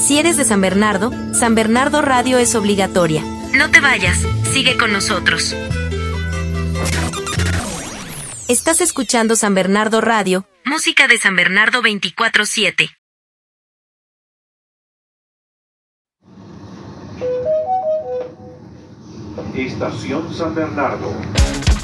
Si eres de San Bernardo Radio es obligatoria. No te vayas, sigue con nosotros. Estás escuchando San Bernardo Radio, música de San Bernardo 24/7. Estación San Bernardo.